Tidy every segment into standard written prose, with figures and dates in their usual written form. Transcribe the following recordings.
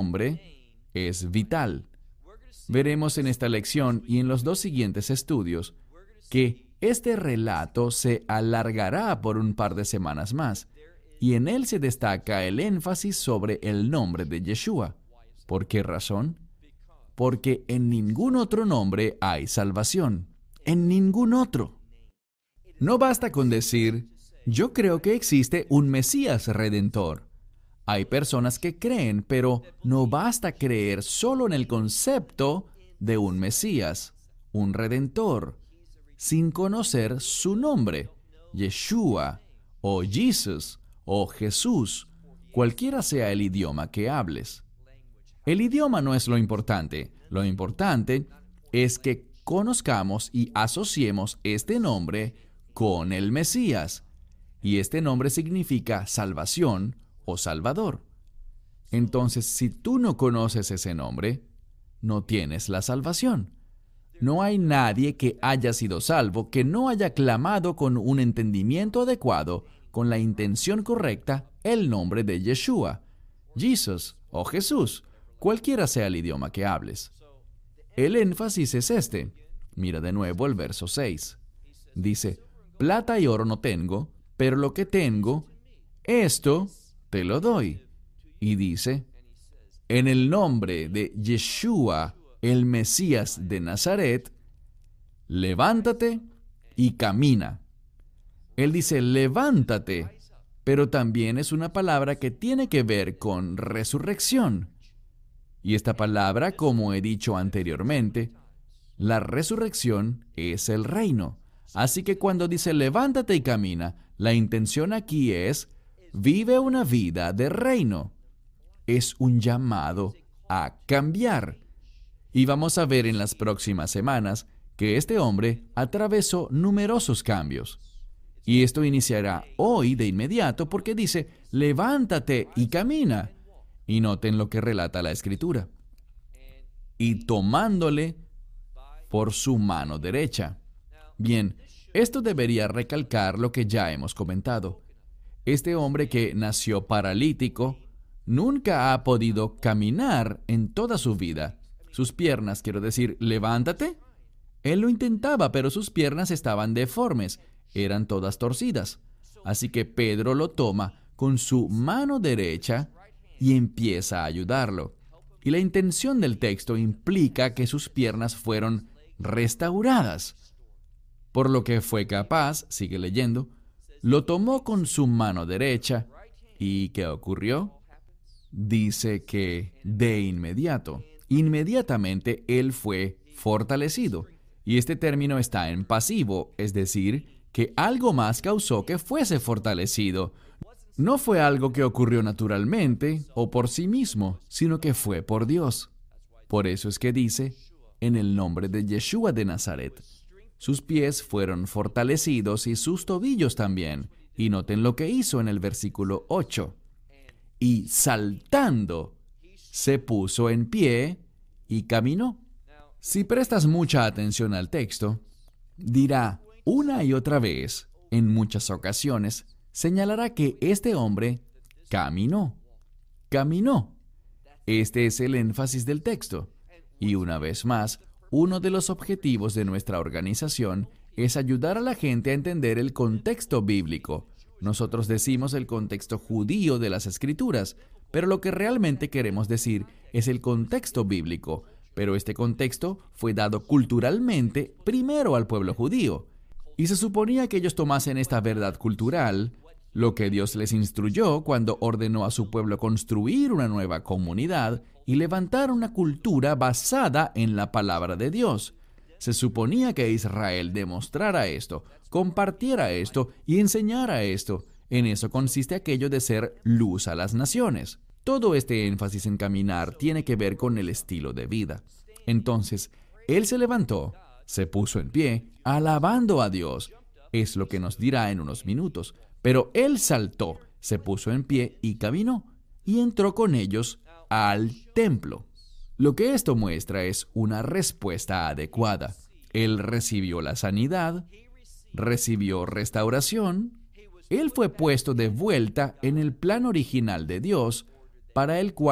nombre es vital. Veremos en esta lección y en los dos siguientes estudios que este relato se alargará por un par de semanas más, y en él se destaca el énfasis sobre el nombre de Yeshua. ¿Por qué razón? Porque en ningún otro nombre hay salvación. En ningún otro. No basta con decir, yo creo que existe un Mesías Redentor. Hay personas que creen, pero no basta creer solo en el concepto de un Mesías, un Redentor, sin conocer su nombre, Yeshua, o Jesus, o Jesús, cualquiera sea el idioma que hables. El idioma no es lo importante es que conozcamos y asociemos este nombre con el Mesías, y este nombre significa salvación o salvador. Entonces, si tú no conoces ese nombre, no tienes la salvación. No hay nadie que haya sido salvo que no haya clamado con un entendimiento adecuado, con la intención correcta, el nombre de Yeshua, Jesus o Jesús, cualquiera sea el idioma que hables. El énfasis es este. Mira de nuevo el verso 6. Dice, plata y oro no tengo, pero lo que tengo, esto te lo doy. Y dice, en el nombre de Yeshua, el Mesías de Nazaret, levántate y camina. Él dice, levántate, pero también es una palabra que tiene que ver con resurrección. Y esta palabra, como he dicho anteriormente, la resurrección es el reino. Así que cuando dice levántate y camina, la intención aquí es vive una vida de reino. Es un llamado a cambiar. Y vamos a ver en las próximas semanas que este hombre atravesó numerosos cambios. Y esto iniciará hoy de inmediato porque dice, levántate y camina. Y noten lo que relata la Escritura. Y tomándole por su mano derecha. Bien, esto debería recalcar lo que ya hemos comentado. Este hombre que nació paralítico nunca ha podido caminar en toda su vida. Sus piernas, quiero decir, levántate. Él lo intentaba, pero sus piernas estaban deformes, eran todas torcidas. Así que Pedro lo toma con su mano derecha y empieza a ayudarlo. Y la intención del texto implica que sus piernas fueron restauradas. Por lo que fue capaz, sigue leyendo, lo tomó con su mano derecha. ¿Y qué ocurrió? Dice que de inmediatamente él fue fortalecido. Y este término está en pasivo, es decir, que algo más causó que fuese fortalecido. No fue algo que ocurrió naturalmente o por sí mismo, sino que fue por Dios. Por eso es que dice, en el nombre de Yeshua de Nazaret. Sus pies fueron fortalecidos y sus tobillos también. Y noten lo que hizo en el versículo 8. Y saltando, se puso en pie y caminó. Si prestas mucha atención al texto, dirá una y otra vez, en muchas ocasiones, señalará que este hombre caminó. Este es el énfasis del texto. Y una vez más, uno de los objetivos de nuestra organización es ayudar a la gente a entender el contexto bíblico. Nosotros decimos el contexto judío de las Escrituras, pero lo que realmente queremos decir es el contexto bíblico. Pero este contexto fue dado culturalmente primero al pueblo judío. Y se suponía que ellos tomasen esta verdad cultural, lo que Dios les instruyó cuando ordenó a su pueblo construir una nueva comunidad y levantar una cultura basada en la palabra de Dios. Se suponía que Israel demostrara esto, compartiera esto y enseñara esto. En eso consiste aquello de ser luz a las naciones. Todo este énfasis en caminar tiene que ver con el estilo de vida. Entonces, él se levantó, se puso en pie, alabando a Dios. Es lo que nos dirá en unos minutos. Pero él saltó, se puso en pie y caminó, y entró con ellos al templo. Lo que esto muestra es una respuesta adecuada. Él recibió la sanidad, recibió restauración, él fue puesto de vuelta en el plan original de Dios, para el cual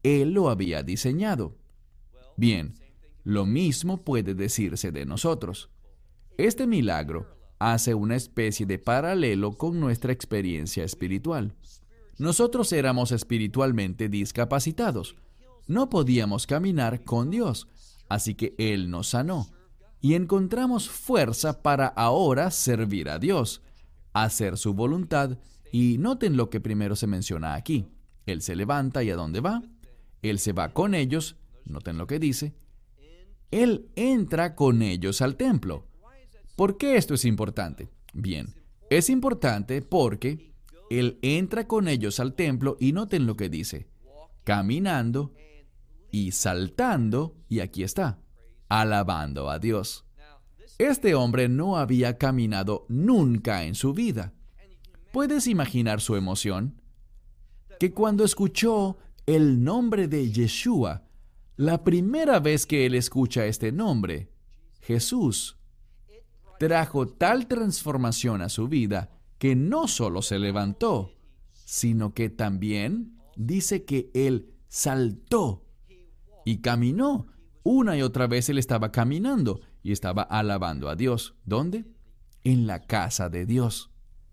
Él lo había diseñado. Bien, lo mismo puede decirse de nosotros. Este milagro hace una especie de paralelo con nuestra experiencia espiritual. Nosotros éramos espiritualmente discapacitados. No podíamos caminar con Dios, así que Él nos sanó. Y encontramos fuerza para ahora servir a Dios, hacer su voluntad. Y noten lo que primero se menciona aquí. Él se levanta y ¿a dónde va? Él se va con ellos. Noten lo que dice. Él entra con ellos al templo. ¿Por qué esto es importante? Bien, es importante porque Él entra con ellos al templo y noten lo que dice. Caminando y saltando, y aquí está, alabando a Dios. Este hombre no había caminado nunca en su vida. ¿Puedes imaginar su emoción? Que cuando escuchó el nombre de Yeshua, la primera vez que él escucha este nombre, Jesús, trajo tal transformación a su vida que no solo se levantó, sino que también dice que él saltó y caminó. Una y otra vez él estaba caminando y estaba alabando a Dios. ¿Dónde? En la casa de Dios.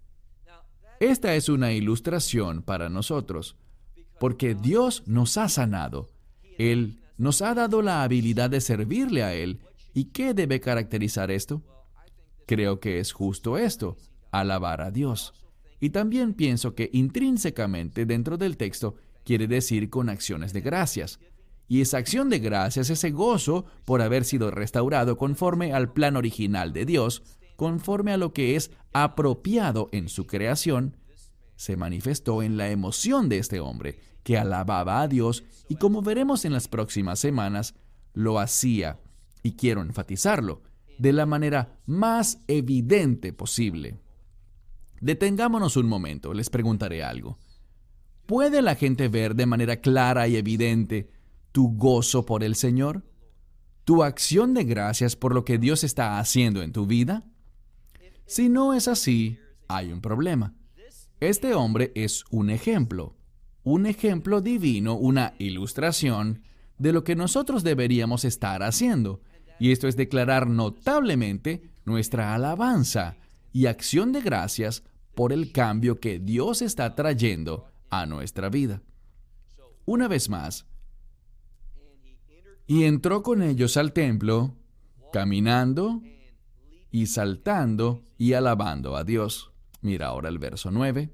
Esta es una ilustración para nosotros, porque Dios nos ha sanado. Él nos ha dado la habilidad de servirle a Él. ¿Y qué debe caracterizar esto? Creo que es justo esto, alabar a Dios. Y también pienso que intrínsecamente dentro del texto quiere decir con acciones de gracias. Y esa acción de gracias, ese gozo por haber sido restaurado conforme al plan original de Dios, conforme a lo que es apropiado en su creación, se manifestó en la emoción de este hombre, que alababa a Dios y, como veremos en las próximas semanas, lo hacía, y quiero enfatizarlo, de la manera más evidente posible. Detengámonos un momento, les preguntaré algo. ¿Puede la gente ver de manera clara y evidente tu gozo por el Señor? ¿Tu acción de gracias por lo que Dios está haciendo en tu vida? Si no es así, hay un problema. Este hombre es un ejemplo divino, una ilustración de lo que nosotros deberíamos estar haciendo. Y esto es declarar notablemente nuestra alabanza y acción de gracias por el cambio que Dios está trayendo a nuestra vida. Una vez más, y entró con ellos al templo, caminando y saltando y alabando a Dios. Mira ahora el verso 9.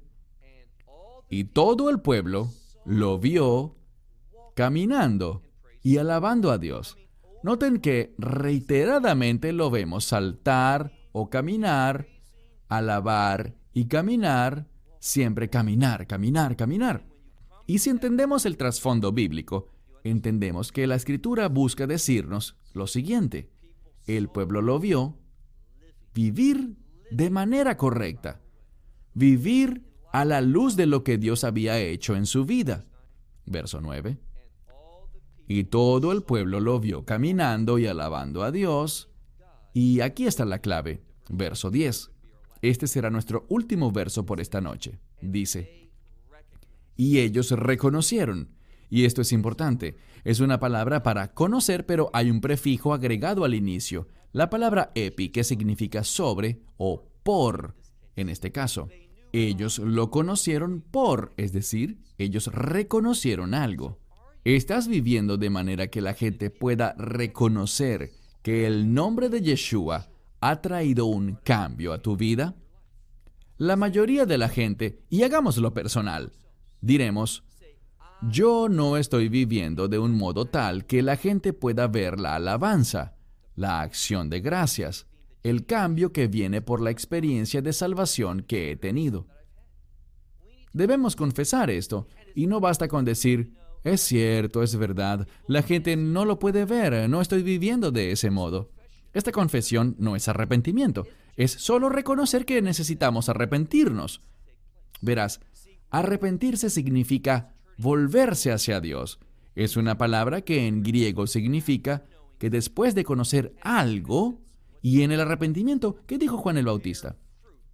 Y todo el pueblo lo vio caminando y alabando a Dios. Noten que reiteradamente lo vemos saltar o caminar, alabar y caminar, siempre caminar, caminar, caminar. Y si entendemos el trasfondo bíblico, entendemos que la Escritura busca decirnos lo siguiente. El pueblo lo vio vivir de manera correcta, vivir a la luz de lo que Dios había hecho en su vida. Verso 9. Y todo el pueblo lo vio caminando y alabando a Dios. Y aquí está la clave. Verso 10. Este será nuestro último verso por esta noche. Dice, y ellos reconocieron. Y esto es importante. Es una palabra para conocer, pero hay un prefijo agregado al inicio. La palabra epi, que significa sobre o por, en este caso. Ellos lo conocieron por, es decir, ellos reconocieron algo. ¿Estás viviendo de manera que la gente pueda reconocer que el nombre de Yeshua ha traído un cambio a tu vida? La mayoría de la gente, y hagámoslo personal, diremos, yo no estoy viviendo de un modo tal que la gente pueda ver la alabanza, la acción de gracias, el cambio que viene por la experiencia de salvación que he tenido. Debemos confesar esto, y no basta con decir, es cierto, es verdad, la gente no lo puede ver, no estoy viviendo de ese modo. Esta confesión no es arrepentimiento, es solo reconocer que necesitamos arrepentirnos. Verás, arrepentirse significa volverse hacia Dios. Es una palabra que en griego significa que después de conocer algo, y en el arrepentimiento, ¿qué dijo Juan el Bautista?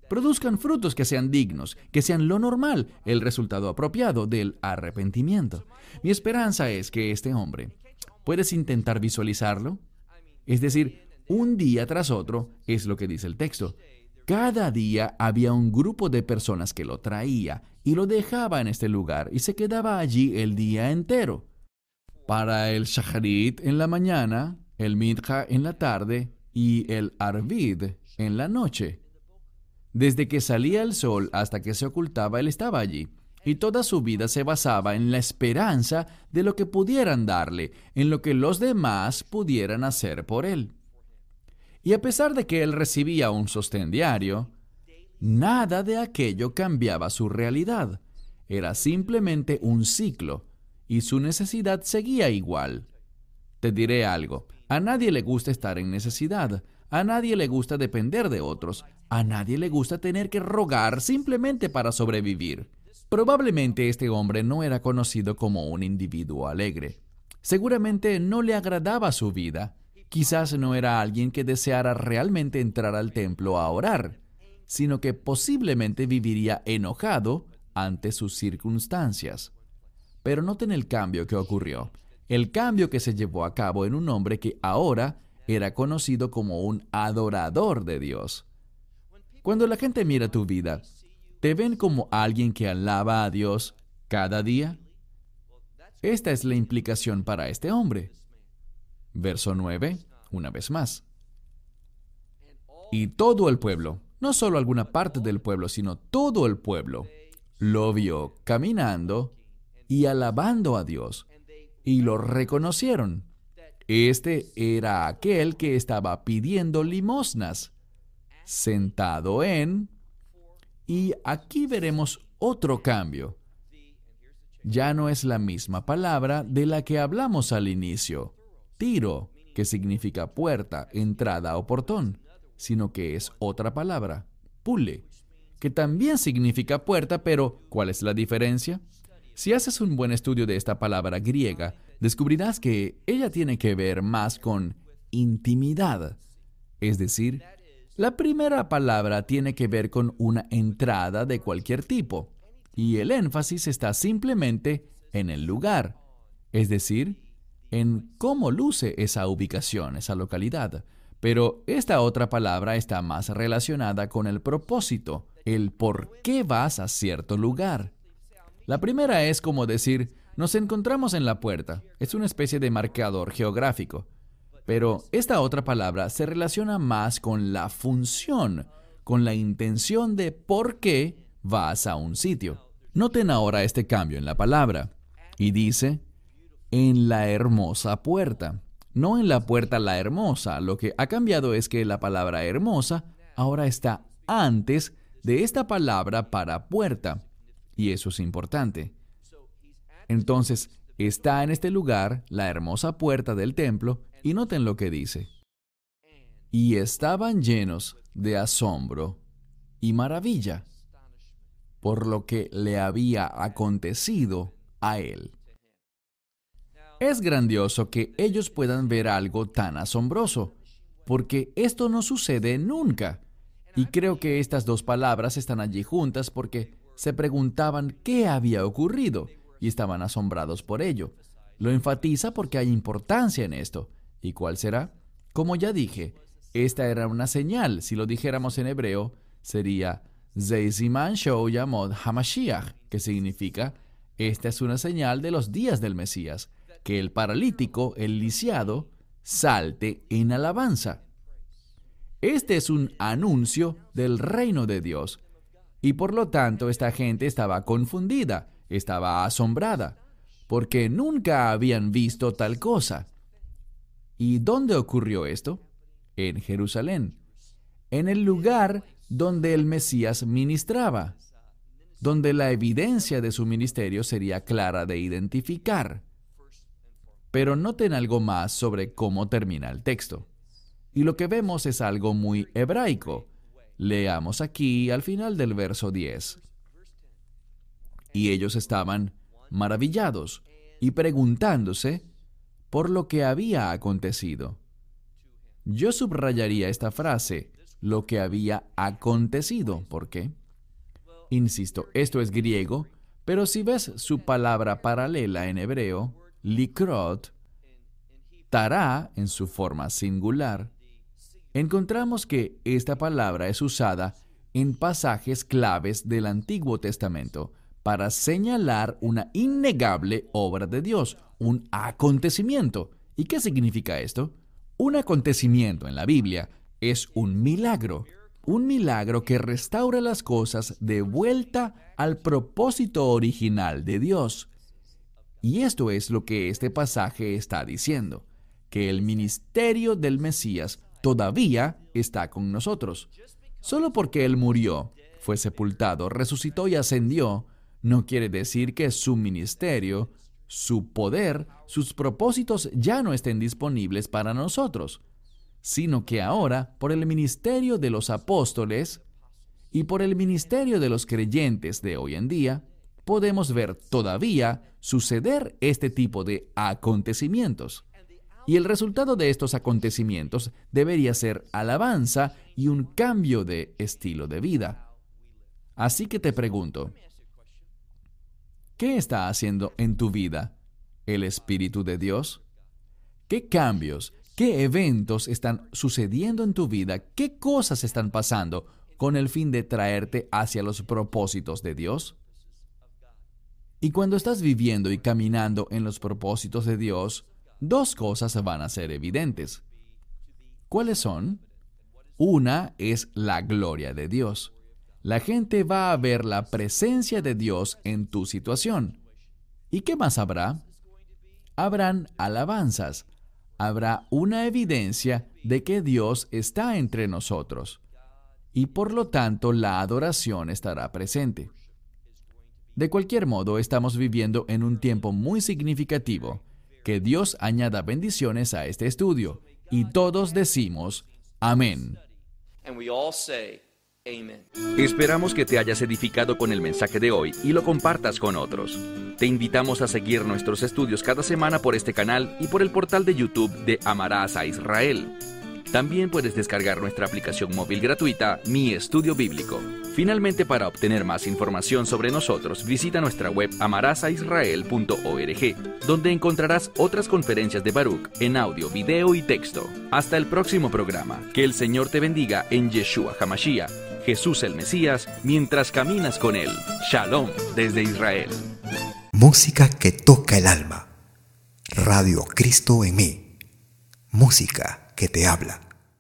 Produzcan frutos que sean dignos, que sean lo normal, el resultado apropiado del arrepentimiento. Mi esperanza es que este hombre, ¿puedes intentar visualizarlo? Es decir, un día tras otro, es lo que dice el texto. Cada día había un grupo de personas que lo traía y lo dejaba en este lugar y se quedaba allí el día entero. Para el shacharit en la mañana, el mincha en la tarde y el arvid en la noche. Desde que salía el sol hasta que se ocultaba, él estaba allí. Y toda su vida se basaba en la esperanza de lo que pudieran darle, en lo que los demás pudieran hacer por él. Y a pesar de que él recibía un sostén diario, nada de aquello cambiaba su realidad. Era simplemente un ciclo, y su necesidad seguía igual. Te diré algo, a nadie le gusta estar en necesidad, a nadie le gusta depender de otros, a nadie le gusta tener que rogar simplemente para sobrevivir. Probablemente este hombre no era conocido como un individuo alegre. Seguramente no le agradaba su vida. Quizás no era alguien que deseara realmente entrar al templo a orar, sino que posiblemente viviría enojado ante sus circunstancias. Pero noten el cambio que ocurrió, el cambio que se llevó a cabo en un hombre que ahora era conocido como un adorador de Dios. Cuando la gente mira tu vida, ¿te ven como alguien que alaba a Dios cada día? Esta es la implicación para este hombre. Verso 9, una vez más. Y todo el pueblo, no solo alguna parte del pueblo, sino todo el pueblo, lo vio caminando y alabando a Dios, y lo reconocieron. Este era aquel que estaba pidiendo limosnas, sentado en... Y aquí veremos otro cambio. Ya no es la misma palabra de la que hablamos al inicio, tiro, que significa puerta, entrada o portón, sino que es otra palabra, pule, que también significa puerta, pero ¿cuál es la diferencia? Si haces un buen estudio de esta palabra griega, descubrirás que ella tiene que ver más con intimidad. Es decir, la primera palabra tiene que ver con una entrada de cualquier tipo, y el énfasis está simplemente en el lugar, es decir, en cómo luce esa ubicación, esa localidad. Pero esta otra palabra está más relacionada con el propósito, el por qué vas a cierto lugar. La primera es como decir, nos encontramos en la puerta. Es una especie de marcador geográfico. Pero esta otra palabra se relaciona más con la función, con la intención de por qué vas a un sitio. Noten ahora este cambio en la palabra. Y dice, en la hermosa puerta. No en la puerta la hermosa. Lo que ha cambiado es que la palabra hermosa ahora está antes de esta palabra para puerta. Y eso es importante. Entonces, está en este lugar la hermosa puerta del templo, y noten lo que dice. Y estaban llenos de asombro y maravilla por lo que le había acontecido a él. Es grandioso que ellos puedan ver algo tan asombroso, porque esto no sucede nunca. Y creo que estas dos palabras están allí juntas porque se preguntaban qué había ocurrido y estaban asombrados por ello. Lo enfatiza porque hay importancia en esto. ¿Y cuál será? Como ya dije, esta era una señal. Si lo dijéramos en hebreo, sería Zeiziman Shou Yamod Hamashiach, que significa, esta es una señal de los días del Mesías, que el paralítico, el lisiado, salte en alabanza. Este es un anuncio del reino de Dios. Y por lo tanto, esta gente estaba confundida, estaba asombrada, porque nunca habían visto tal cosa. ¿Y dónde ocurrió esto? En Jerusalén, en el lugar donde el Mesías ministraba, donde la evidencia de su ministerio sería clara de identificar. Pero noten algo más sobre cómo termina el texto. Y lo que vemos es algo muy hebraico. Leamos aquí al final del verso 10. Y ellos estaban maravillados y preguntándose por lo que había acontecido. Yo subrayaría esta frase, lo que había acontecido. ¿Por qué? Insisto, esto es griego, pero si ves su palabra paralela en hebreo, likrot, tará en su forma singular, encontramos que esta palabra es usada en pasajes claves del Antiguo Testamento para señalar una innegable obra de Dios, un acontecimiento. ¿Y qué significa esto? Un acontecimiento en la Biblia es un milagro que restaura las cosas de vuelta al propósito original de Dios. Y esto es lo que este pasaje está diciendo, que el ministerio del Mesías todavía está con nosotros. Solo porque Él murió, fue sepultado, resucitó y ascendió, no quiere decir que su ministerio, su poder, sus propósitos ya no estén disponibles para nosotros, sino que ahora, por el ministerio de los apóstoles y por el ministerio de los creyentes de hoy en día, podemos ver todavía suceder este tipo de acontecimientos. Y el resultado de estos acontecimientos debería ser alabanza y un cambio de estilo de vida. Así que te pregunto, ¿qué está haciendo en tu vida el Espíritu de Dios? ¿Qué cambios, qué eventos están sucediendo en tu vida? ¿Qué cosas están pasando con el fin de traerte hacia los propósitos de Dios? Y cuando estás viviendo y caminando en los propósitos de Dios, dos cosas van a ser evidentes. ¿Cuáles son? Una es la gloria de Dios. La gente va a ver la presencia de Dios en tu situación. ¿Y qué más habrá? Habrán alabanzas. Habrá una evidencia de que Dios está entre nosotros. Y por lo tanto, la adoración estará presente. De cualquier modo, estamos viviendo en un tiempo muy significativo. Que Dios añada bendiciones a este estudio. Y todos decimos, amén. Esperamos que te hayas edificado con el mensaje de hoy y lo compartas con otros. Te invitamos a seguir nuestros estudios cada semana por este canal y por el portal de YouTube de Amarás a Israel. También puedes descargar nuestra aplicación móvil gratuita, Mi Estudio Bíblico. Finalmente, para obtener más información sobre nosotros, visita nuestra web amarasaisrael.org, donde encontrarás otras conferencias de Baruch en audio, video y texto. Hasta el próximo programa. Que el Señor te bendiga en Yeshua HaMashiach, Jesús el Mesías, mientras caminas con Él. Shalom desde Israel. Música que toca el alma. Radio Cristo en mí. Música que te habla.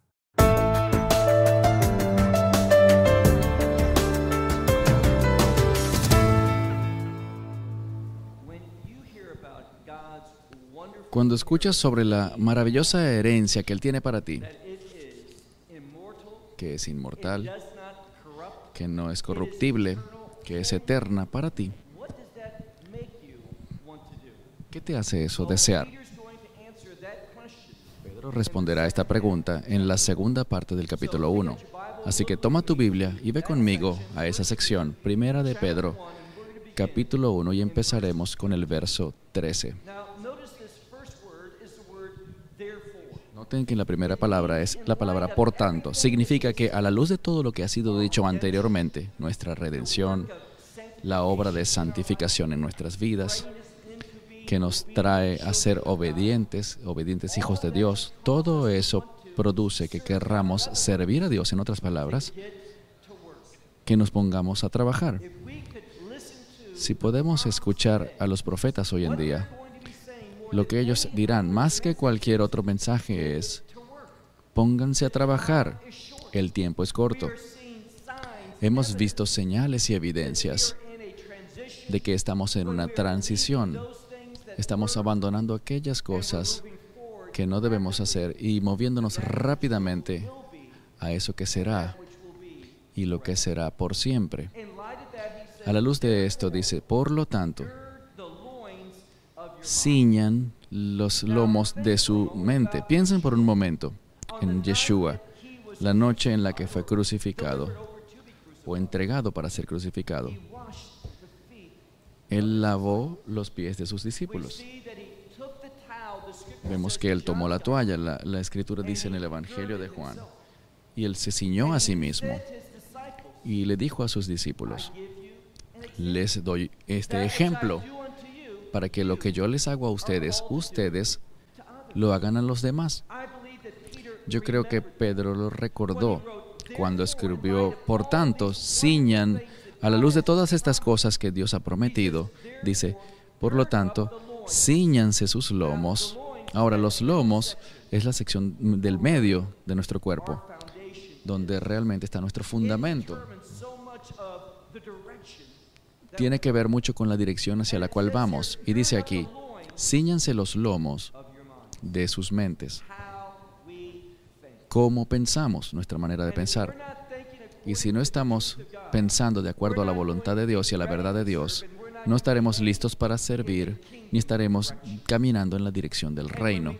Cuando escuchas sobre la maravillosa herencia que Él tiene para ti, que es inmortal, que no es corruptible, que es eterna para ti, ¿qué te hace eso desear? Pedro responderá a esta pregunta en la segunda parte del capítulo 1. Así que toma tu Biblia y ve conmigo a esa sección, Primera de Pedro, capítulo 1, y empezaremos con el verso 13. Noten que la primera palabra es la palabra por tanto. Significa que a la luz de todo lo que ha sido dicho anteriormente, nuestra redención, la obra de santificación en nuestras vidas, que nos trae a ser obedientes hijos de Dios, todo eso produce que querramos servir a Dios, en otras palabras, que nos pongamos a trabajar. Si podemos escuchar a los profetas hoy en día, lo que ellos dirán, más que cualquier otro mensaje, es: pónganse a trabajar, el tiempo es corto. Hemos visto señales y evidencias de que estamos en una transición. Estamos abandonando aquellas cosas que no debemos hacer y moviéndonos rápidamente a eso que será y lo que será por siempre. A la luz de esto dice, por lo tanto, ciñan los lomos de su mente. Piensen por un momento en Yeshua, la noche en la que fue crucificado o entregado para ser crucificado. Él lavó los pies de sus discípulos. Vemos que Él tomó la toalla. La Escritura dice en el Evangelio de Juan Y Él se ciñó a sí mismo y le dijo a sus discípulos, les doy este ejemplo para que lo que yo les hago a ustedes, ustedes lo hagan a los demás. Yo creo que Pedro lo recordó cuando escribió, por tanto, ciñan a la luz de todas estas cosas que Dios ha prometido. Dice, por lo tanto, cíñanse sus lomos. Ahora, los lomos es la sección del medio de nuestro cuerpo, donde realmente está nuestro fundamento. Tiene que ver mucho con la dirección hacia la cual vamos. Y dice aquí, cíñanse los lomos de sus mentes. ¿Cómo pensamos? Nuestra manera de pensar. Y si no estamos pensando de acuerdo a la voluntad de Dios y a la verdad de Dios, no estaremos listos para servir, ni estaremos caminando en la dirección del reino.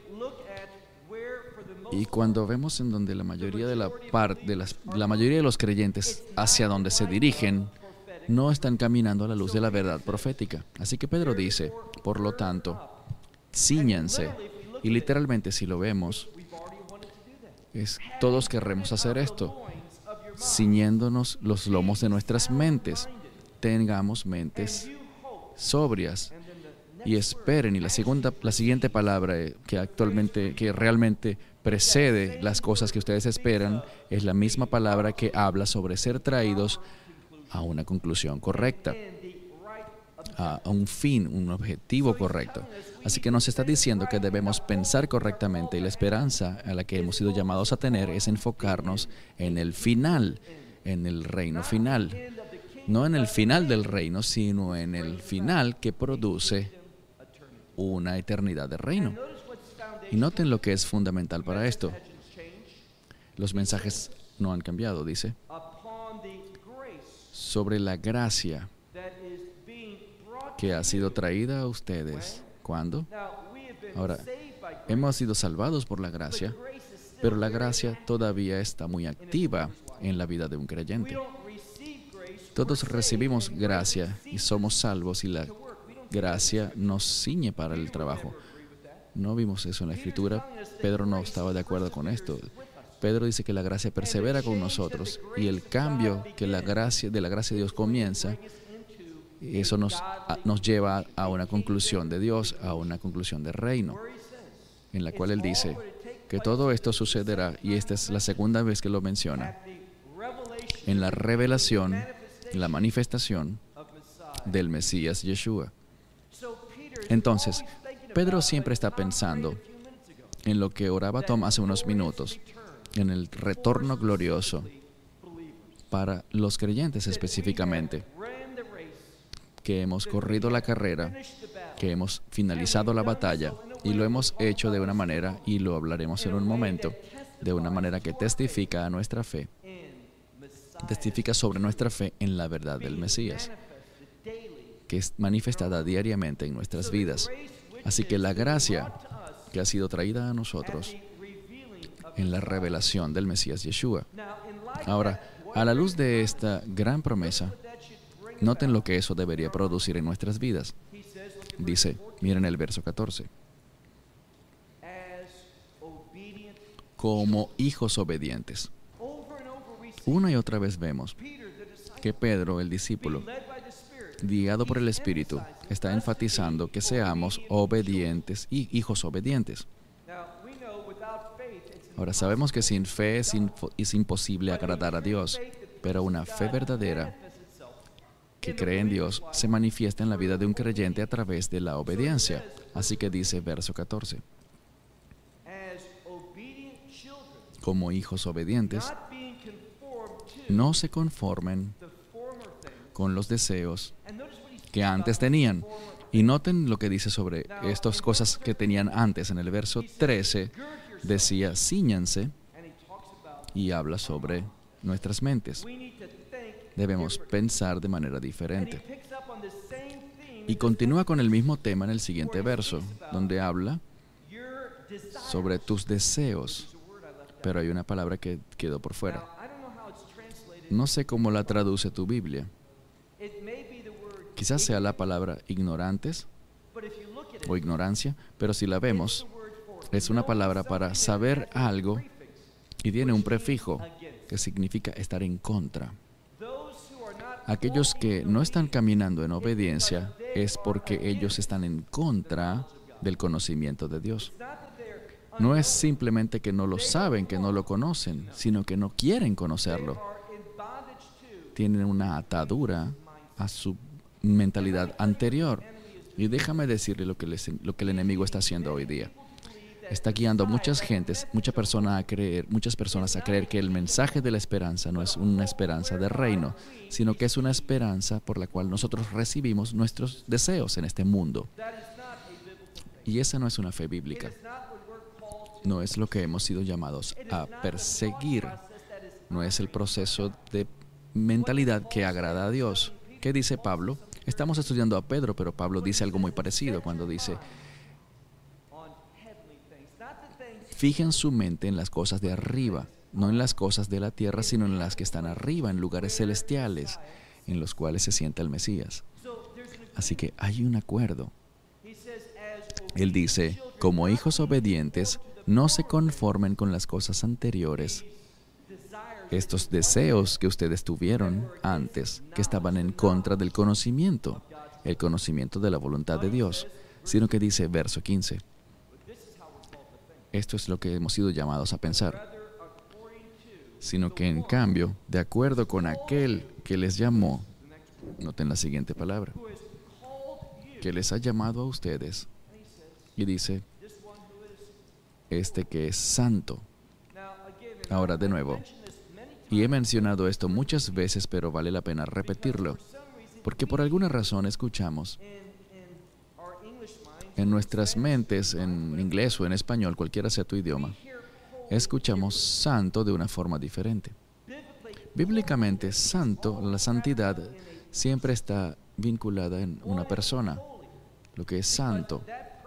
Y cuando vemos en donde la mayoría de la mayoría de los creyentes hacia donde se dirigen, no están caminando a la luz de la verdad profética. Así que Pedro dice, por lo tanto, cíñanse. Y literalmente, si lo vemos, todos querremos hacer esto, ciñéndonos los lomos de nuestras mentes. Tengamos mentes sobrias y esperen. Y la siguiente palabra que realmente precede las cosas que ustedes esperan es la misma palabra que habla sobre ser traídos a una conclusión correcta, a un fin, un objetivo correcto. Así que nos está diciendo que debemos pensar correctamente, y la esperanza a la que hemos sido llamados a tener es enfocarnos en el final, en el reino final. No en el final del reino, sino en el final que produce una eternidad de reino. Y noten lo que es fundamental para esto. Los mensajes no han cambiado, dice. Sobre la gracia que ha sido traída a ustedes. ¿Cuándo? Ahora, hemos sido salvados por la gracia, pero la gracia todavía está muy activa en la vida de un creyente. Todos recibimos gracia y somos salvos, y la gracia nos ciñe para el trabajo. No vimos eso en la Escritura. Pedro no estaba de acuerdo con esto. Pedro dice que la gracia persevera con nosotros, y el cambio que de la gracia de Dios comienza, eso nos lleva a una conclusión de Dios, a una conclusión de reino, en la cual Él dice que todo esto sucederá, y esta es la segunda vez que lo menciona, en la revelación, la manifestación del Mesías Yeshua. Entonces, Pedro siempre está pensando en lo que oraba Tom hace unos minutos, en el retorno glorioso para los creyentes específicamente, que hemos corrido la carrera, que hemos finalizado la batalla, y lo hemos hecho de una manera, y lo hablaremos en un momento, de una manera que testifica a nuestra fe, testifica sobre nuestra fe en la verdad del Mesías, que es manifestada diariamente en nuestras vidas. Así que la gracia que ha sido traída a nosotros en la revelación del Mesías Yeshua. Ahora, a la luz de esta gran promesa, noten lo que eso debería producir en nuestras vidas. Dice, miren el verso 14. Como hijos obedientes. Una y otra vez vemos que Pedro, el discípulo, guiado por el Espíritu, está enfatizando que seamos obedientes y hijos obedientes. Ahora, sabemos que sin fe es imposible agradar a Dios, pero una fe verdadera que cree en Dios se manifiesta en la vida de un creyente a través de la obediencia. Así que dice verso 14. Como hijos obedientes, no se conformen con los deseos que antes tenían. Y noten lo que dice sobre estas cosas que tenían antes. En el verso 13 decía, cíñanse, y habla sobre nuestras mentes. Debemos pensar de manera diferente. Y continúa con el mismo tema en el siguiente verso, donde habla sobre tus deseos. Pero hay una palabra que quedó por fuera. No sé cómo la traduce tu Biblia. Quizás sea la palabra ignorantes o ignorancia, pero si la vemos, es una palabra para saber algo y tiene un prefijo que significa estar en contra. Aquellos que no están caminando en obediencia es porque ellos están en contra del conocimiento de Dios. No es simplemente que no lo saben, que no lo conocen, sino que no quieren conocerlo. Tienen una atadura a su mentalidad anterior. Y déjame decirle lo que el enemigo está haciendo hoy día. Está guiando a muchas personas a creer que el mensaje de la esperanza no es una esperanza de reino, sino que es una esperanza por la cual nosotros recibimos nuestros deseos en este mundo. Y esa no es una fe bíblica. No es lo que hemos sido llamados a perseguir. No es el proceso de mentalidad que agrada a Dios. ¿Qué dice Pablo? Estamos estudiando a Pedro, pero Pablo dice algo muy parecido cuando dice: fijen su mente en las cosas de arriba, no en las cosas de la tierra, sino en las que están arriba, en lugares celestiales, en los cuales se sienta el Mesías. Así que hay un acuerdo. Él dice: como hijos obedientes, no se conformen con las cosas anteriores. Estos deseos que ustedes tuvieron antes, que estaban en contra del conocimiento, el conocimiento de la voluntad de Dios, sino que dice, verso 15, esto es lo que hemos sido llamados a pensar, sino que en cambio, de acuerdo con aquel que les llamó, noten la siguiente palabra, que les ha llamado a ustedes, y dice, este que es santo. Ahora de nuevo, y he mencionado esto muchas veces, pero vale la pena repetirlo, porque por alguna razón escuchamos en nuestras mentes, en inglés o en español, cualquiera sea tu idioma, escuchamos santo de una forma diferente. Bíblicamente, santo, la santidad, siempre está vinculada en una persona. Lo que es santo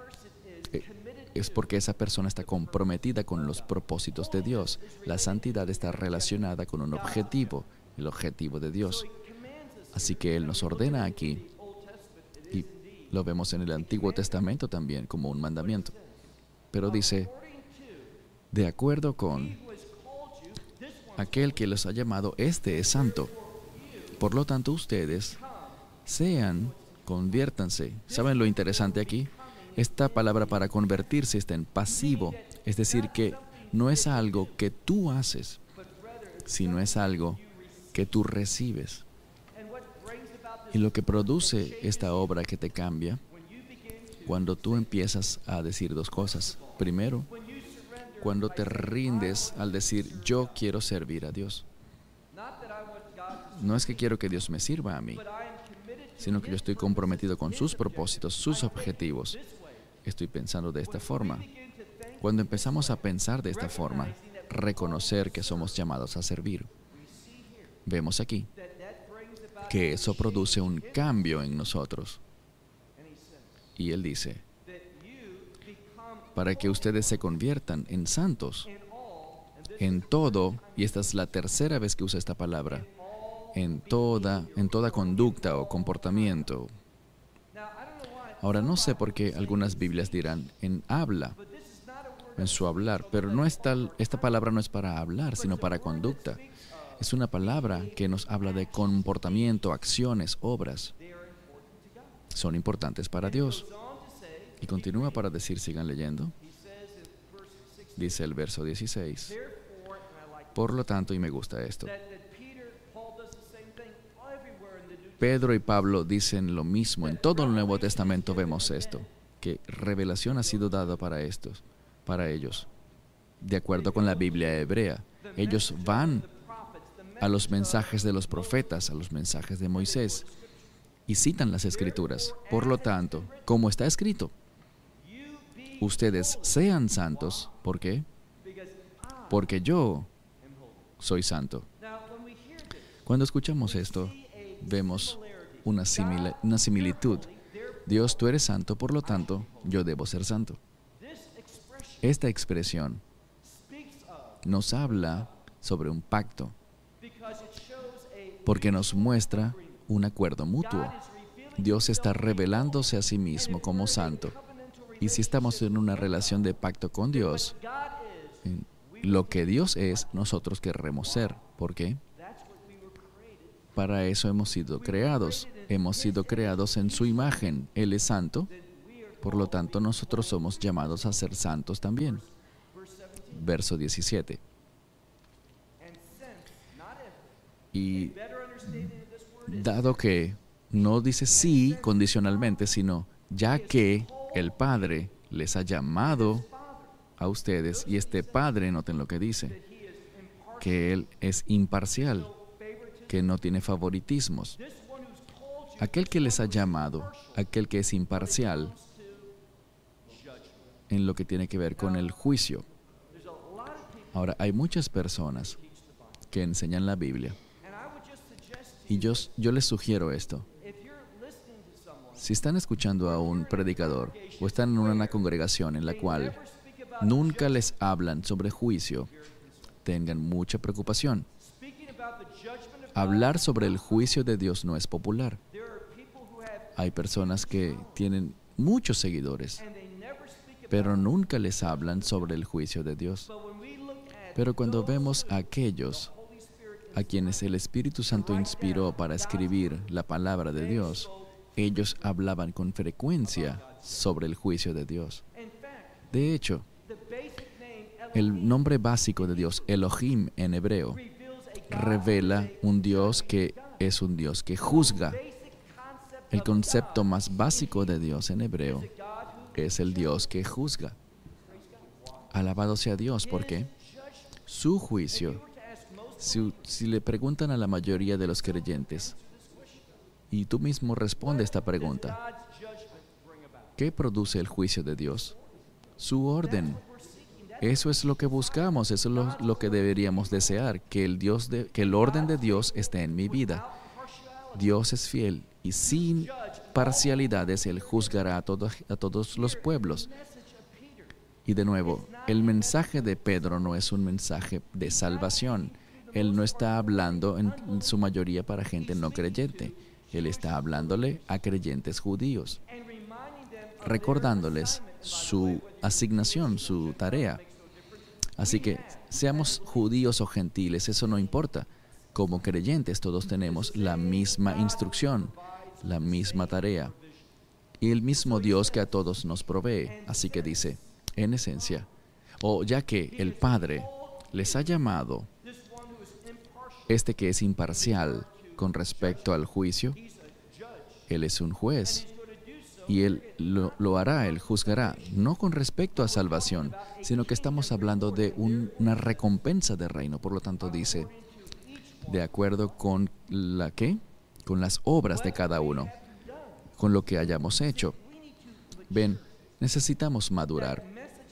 es porque esa persona está comprometida con los propósitos de Dios. La santidad está relacionada con un objetivo, el objetivo de Dios. Así que Él nos ordena aquí, y lo vemos en el Antiguo Testamento también como un mandamiento. Pero dice, de acuerdo con aquel que los ha llamado, este es santo. Por lo tanto, ustedes conviértanse. ¿Saben lo interesante aquí? Esta palabra para convertirse está en pasivo, es decir, que no es algo que tú haces, sino es algo que tú recibes. Y lo que produce esta obra que te cambia, cuando tú empiezas a decir dos cosas. Primero, cuando te rindes al decir, yo quiero servir a Dios. No es que quiero que Dios me sirva a mí, sino que yo estoy comprometido con sus propósitos, sus objetivos. Estoy pensando de esta forma. Cuando empezamos a pensar de esta forma, reconocer que somos llamados a servir, vemos aquí que eso produce un cambio en nosotros. Y Él dice, para que ustedes se conviertan en santos, en todo, y esta es la tercera vez que usa esta palabra, en toda conducta o comportamiento. Ahora, no sé por qué algunas Biblias dirán en habla, en su hablar, pero esta palabra no es para hablar, sino para conducta. Es una palabra que nos habla de comportamiento, acciones, obras. Son importantes para Dios. Y continúa para decir, sigan leyendo. Dice el verso 16. Por lo tanto, y me gusta esto, Pedro y Pablo dicen lo mismo. En todo el Nuevo Testamento vemos esto, que revelación ha sido dada para ellos. De acuerdo con la Biblia hebrea, ellos van a los mensajes de los profetas, a los mensajes de Moisés, y citan las Escrituras. Por lo tanto, como está escrito, ustedes sean santos. ¿Por qué? Porque yo soy santo. Cuando escuchamos esto, vemos una similitud. Dios, tú eres santo, por lo tanto, yo debo ser santo. Esta expresión nos habla sobre un pacto, porque nos muestra un acuerdo mutuo. Dios está revelándose a sí mismo como santo. Y si estamos en una relación de pacto con Dios, lo que Dios es, nosotros querremos ser. ¿Por qué? Para eso hemos sido creados. Hemos sido creados en su imagen. Él es santo. Por lo tanto, nosotros somos llamados a ser santos también. Verso 17. Y dado que no dice sí condicionalmente, sino ya que el Padre les ha llamado a ustedes, y este Padre, noten lo que dice, que Él es imparcial, que no tiene favoritismos. Aquel que les ha llamado, aquel que es imparcial en lo que tiene que ver con el juicio. Ahora, hay muchas personas que enseñan la Biblia, y yo les sugiero esto. Si están escuchando a un predicador o están en una congregación en la cual nunca les hablan sobre juicio, tengan mucha preocupación. Hablar sobre el juicio de Dios no es popular. Hay personas que tienen muchos seguidores, pero nunca les hablan sobre el juicio de Dios. Pero cuando vemos a aquellos a quienes el Espíritu Santo inspiró para escribir la palabra de Dios, ellos hablaban con frecuencia sobre el juicio de Dios. De hecho, el nombre básico de Dios, Elohim en hebreo, revela un Dios que es un Dios que juzga. El concepto más básico de Dios en hebreo es el Dios que juzga. Alabado sea Dios, porque su juicio, si le preguntan a la mayoría de los creyentes, y tú mismo responde esta pregunta, ¿qué produce el juicio de Dios? Su orden. Eso es lo que buscamos, eso es lo que deberíamos desear, que el orden de Dios esté en mi vida. Dios es fiel y sin parcialidades Él juzgará a todos los pueblos. Y de nuevo, el mensaje de Pedro no es un mensaje de salvación. Él no está hablando en su mayoría para gente no creyente. Él está hablándole a creyentes judíos, recordándoles su asignación, su tarea. Así que, seamos judíos o gentiles, eso no importa. Como creyentes todos tenemos la misma instrucción, la misma tarea y el mismo Dios que a todos nos provee. Así que dice, en esencia, ya que el Padre les ha llamado, este que es imparcial con respecto al juicio, Él es un juez. Y Él lo hará, Él juzgará, no con respecto a salvación, sino que estamos hablando de una recompensa del reino. Por lo tanto, dice, de acuerdo con con las obras de cada uno, con lo que hayamos hecho. Ven, necesitamos madurar.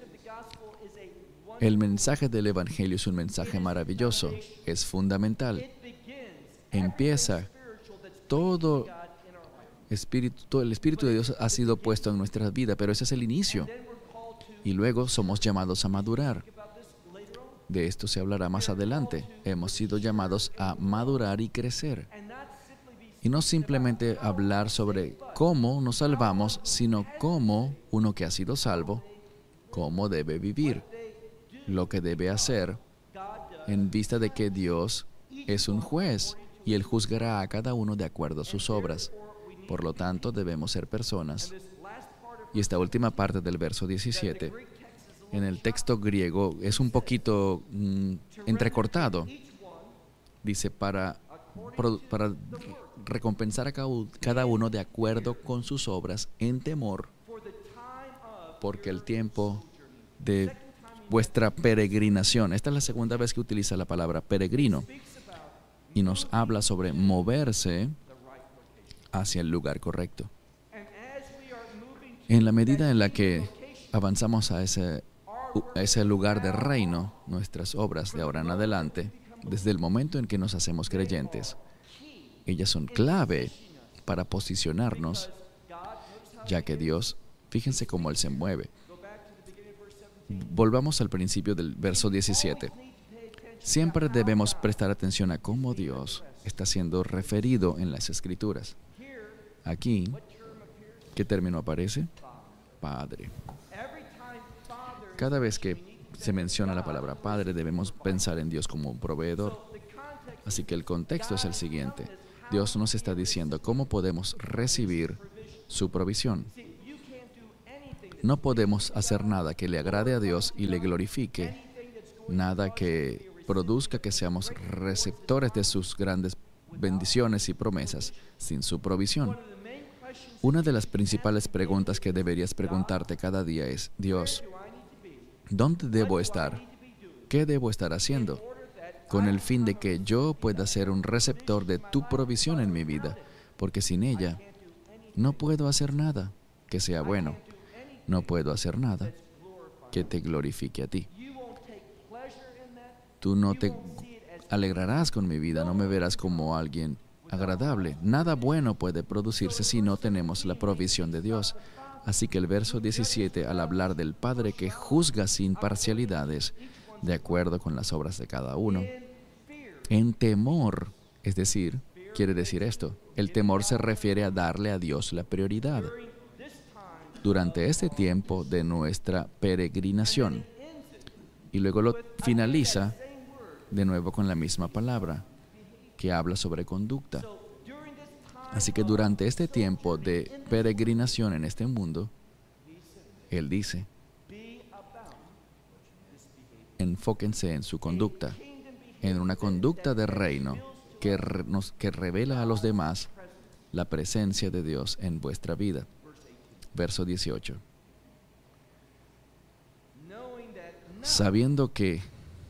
El mensaje del Evangelio es un mensaje maravilloso, es fundamental. Empieza todo el Espíritu de Dios ha sido puesto en nuestras vidas, pero ese es el inicio. Y luego somos llamados a madurar. De esto se hablará más adelante. Hemos sido llamados a madurar y crecer. Y no simplemente hablar sobre cómo nos salvamos, sino cómo uno que ha sido salvo, cómo debe vivir, lo que debe hacer, en vista de que Dios es un juez y Él juzgará a cada uno de acuerdo a sus obras. Por lo tanto, debemos ser personas. Y esta última parte del verso 17, en el texto griego, es un poquito entrecortado. Dice, para recompensar a cada uno de acuerdo con sus obras en temor, porque el tiempo de vuestra peregrinación, esta es la segunda vez que utiliza la palabra peregrino, y nos habla sobre moverse hacia el lugar correcto. En la medida en la que avanzamos a ese lugar de reino, nuestras obras de ahora en adelante, desde el momento en que nos hacemos creyentes, ellas son clave para posicionarnos, ya que Dios, fíjense cómo Él se mueve. Volvamos al principio del verso 17. Siempre debemos prestar atención a cómo Dios está siendo referido en las Escrituras. Aquí, ¿qué término aparece? Padre. Cada vez que se menciona la palabra Padre, debemos pensar en Dios como un proveedor. Así que el contexto es el siguiente. Dios nos está diciendo cómo podemos recibir su provisión. No podemos hacer nada que le agrade a Dios y le glorifique, nada que produzca que seamos receptores de sus grandes bendiciones y promesas sin su provisión. Una de las principales preguntas que deberías preguntarte cada día es: Dios, ¿dónde debo estar? ¿Qué debo estar haciendo? Con el fin de que yo pueda ser un receptor de tu provisión en mi vida, porque sin ella no puedo hacer nada que sea bueno. No puedo hacer nada que te glorifique a ti. Tú no te alegrarás con mi vida, no me verás como alguien agradable. Nada bueno puede producirse si no tenemos la provisión de Dios. Así que el verso 17, al hablar del Padre que juzga sin parcialidades, de acuerdo con las obras de cada uno, en temor, es decir, quiere decir esto, el temor se refiere a darle a Dios la prioridad. Durante este tiempo de nuestra peregrinación, y luego lo finaliza de nuevo con la misma palabra, que habla sobre conducta. Así que durante este tiempo de peregrinación en este mundo, Él dice, enfóquense en su conducta, en una conducta de reino que revela a los demás la presencia de Dios en vuestra vida. Verso 18. Sabiendo que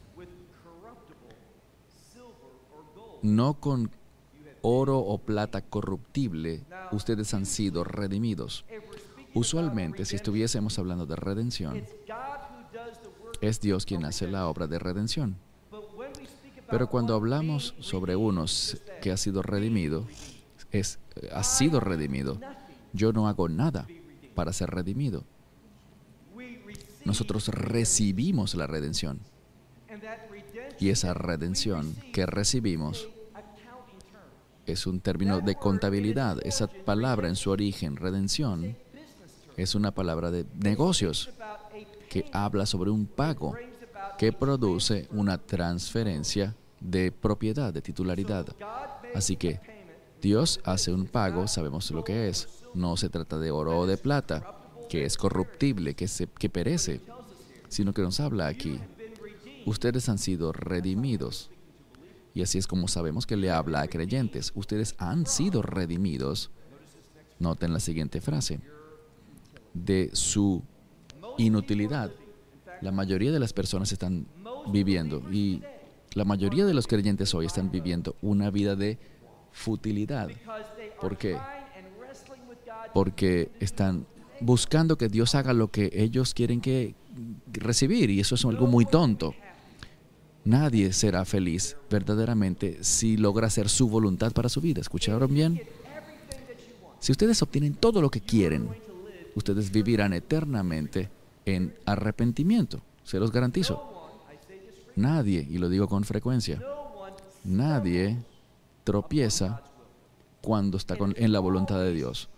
no con oro o plata corruptible ustedes han sido redimidos. Usualmente, si estuviésemos hablando de redención, es Dios quien hace la obra de redención. Pero cuando hablamos sobre unos que ha sido redimido, ha sido redimido. Yo no hago nada para ser redimido. Nosotros recibimos la redención. Y esa redención que recibimos es un término de contabilidad. Esa palabra en su origen, redención, es una palabra de negocios que habla sobre un pago que produce una transferencia de propiedad, de titularidad. Así que Dios hace un pago, sabemos lo que es. No se trata de oro o de plata, que es corruptible, que perece, sino que nos habla aquí. Ustedes han sido redimidos. Y así es como sabemos que le habla a creyentes. Ustedes han sido redimidos. Noten la siguiente frase. De su inutilidad. La mayoría de las personas están viviendo, y la mayoría de los creyentes hoy están viviendo una vida de futilidad. ¿Por qué? Porque están buscando que Dios haga lo que ellos quieren recibir, y eso es algo muy tonto. Nadie será feliz verdaderamente si logra hacer su voluntad para su vida. ¿Escucharon bien? Si ustedes obtienen todo lo que quieren, ustedes vivirán eternamente en arrepentimiento. Se los garantizo. Nadie, y lo digo con frecuencia, nadie tropieza cuando está en la voluntad de Dios.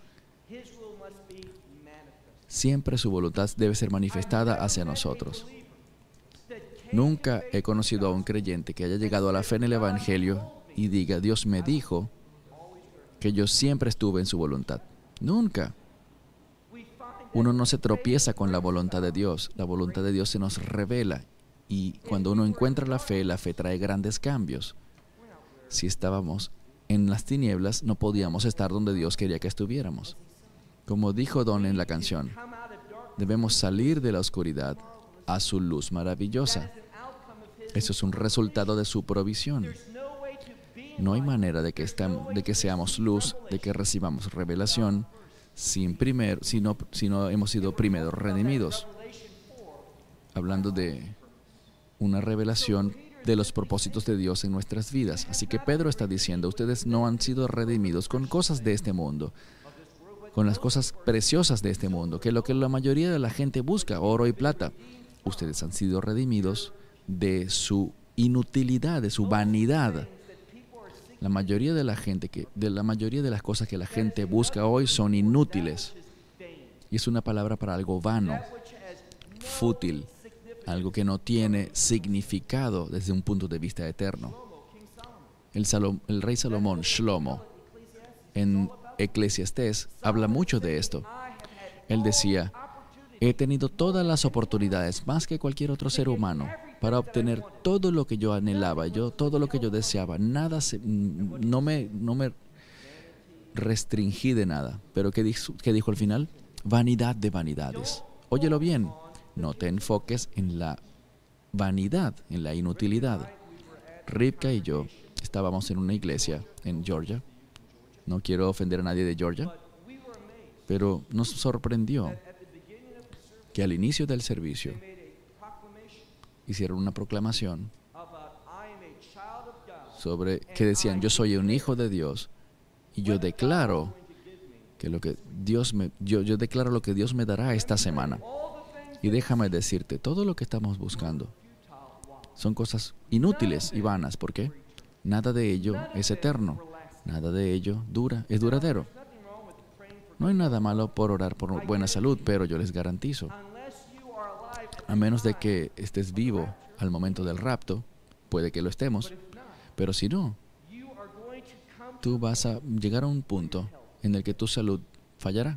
Siempre su voluntad debe ser manifestada hacia nosotros. Nunca he conocido a un creyente que haya llegado a la fe en el Evangelio y diga, Dios me dijo que yo siempre estuve en su voluntad. Nunca. Uno no se tropieza con la voluntad de Dios. La voluntad de Dios se nos revela. Y cuando uno encuentra la fe trae grandes cambios. Si estábamos en las tinieblas, no podíamos estar donde Dios quería que estuviéramos. Como dijo Don en la canción, debemos salir de la oscuridad a su luz maravillosa. Eso es un resultado de su provisión. No hay manera de que seamos luz, de que recibamos revelación, si no hemos sido primero redimidos. Hablando de una revelación de los propósitos de Dios en nuestras vidas. Así que Pedro está diciendo, ustedes no han sido redimidos con cosas de este mundo, con las cosas preciosas de este mundo, que es lo que la mayoría de la gente busca, oro y plata. Ustedes han sido redimidos de su inutilidad, de su vanidad. La mayoría de las cosas que la gente busca hoy son inútiles. Y es una palabra para algo vano, fútil, algo que no tiene significado desde un punto de vista eterno. El rey Salomón, Shlomo, en Eclesiastés, habla mucho de esto. Él decía: he tenido todas las oportunidades, más que cualquier otro ser humano, para obtener todo lo que yo anhelaba, todo lo que yo deseaba. No me restringí de nada. Pero ¿qué dijo al final? Vanidad de vanidades. Óyelo bien, no te enfoques en la vanidad, en la inutilidad. Rivka y yo estábamos en una iglesia en Georgia. No quiero ofender a nadie de Georgia, pero nos sorprendió que al inicio del servicio hicieron una proclamación sobre que decían: yo soy un hijo de Dios y yo declaro que yo declaro lo que Dios me dará esta semana. Y déjame decirte, todo lo que estamos buscando son cosas inútiles y vanas. ¿Por qué? Nada de ello es eterno. Nada de ello es duradero. No hay nada malo por orar por buena salud, pero yo les garantizo, a menos de que estés vivo al momento del rapto, puede que lo estemos, pero si no, tú vas a llegar a un punto en el que tu salud fallará.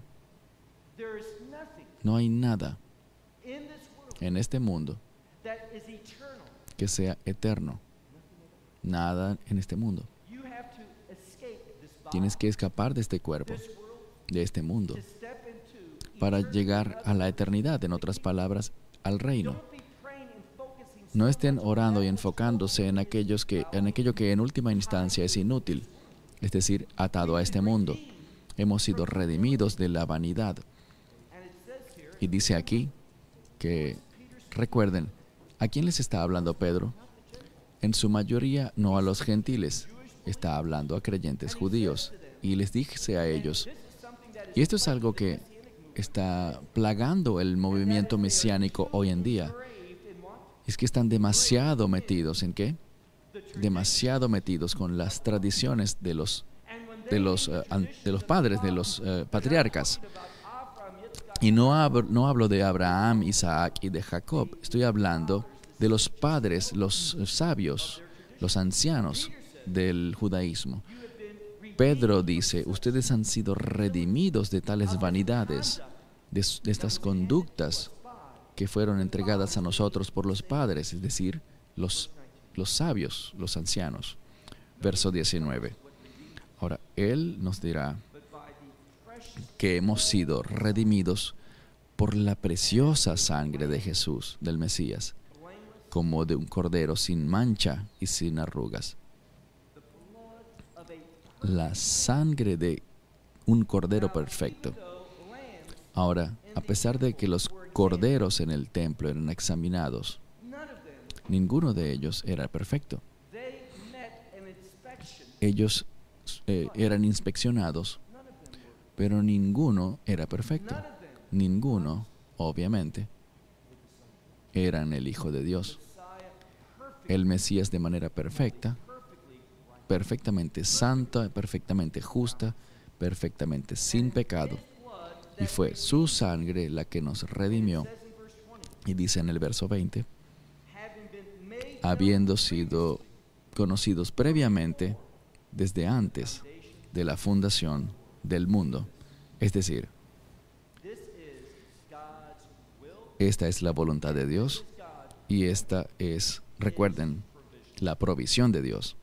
No hay nada en este mundo que sea eterno. Nada en este mundo. Tienes que escapar de este cuerpo, de este mundo, para llegar a la eternidad, en otras palabras, al reino. No estén orando y enfocándose en aquello que en última instancia es inútil, es decir, atado a este mundo. Hemos sido redimidos de la vanidad. Y dice aquí que, recuerden, ¿a quién les está hablando Pedro? En su mayoría no a los gentiles, está hablando a creyentes judíos. Y les dice a ellos, y esto es algo que está plagando el movimiento mesiánico hoy en día, es que están demasiado metidos ¿en qué? Demasiado metidos con las tradiciones de los padres, de los patriarcas. Y no hablo de Abraham, Isaac y de Jacob. Estoy hablando de los padres, los sabios, los ancianos del judaísmo. Pedro dice: ustedes han sido redimidos de tales vanidades, de estas conductas que fueron entregadas a nosotros por los padres, es decir, los sabios, los ancianos. Verso 19. Ahora, Él nos dirá que hemos sido redimidos por la preciosa sangre de Jesús, del Mesías, como de un cordero sin mancha y sin arrugas. La sangre de un cordero perfecto. Ahora, a pesar de que los corderos en el templo eran examinados, ninguno de ellos era perfecto. Ellos eran inspeccionados, pero ninguno era perfecto. Ninguno, obviamente, eran el Hijo de Dios. El Mesías de manera perfecta, perfectamente santa, perfectamente justa, perfectamente sin pecado. Y fue su sangre la que nos redimió. Y dice en el verso 20, habiendo sido conocidos previamente desde antes de la fundación del mundo. Es decir, esta es la voluntad de Dios y esta es, recuerden, la provisión de Dios.